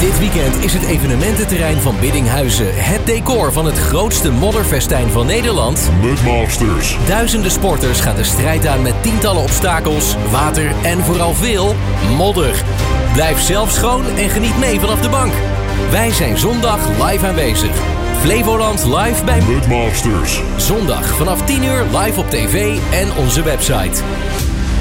Dit weekend is het evenemententerrein van Biddinghuizen het decor van het grootste modderfestijn van Nederland. Mudmasters. Duizenden sporters gaan de strijd aan met tientallen obstakels, water en vooral veel modder. Blijf zelf schoon en geniet mee vanaf de bank. Wij zijn zondag live aanwezig. Flevoland live bij Mudmasters. Zondag vanaf 10 uur live op tv en onze website.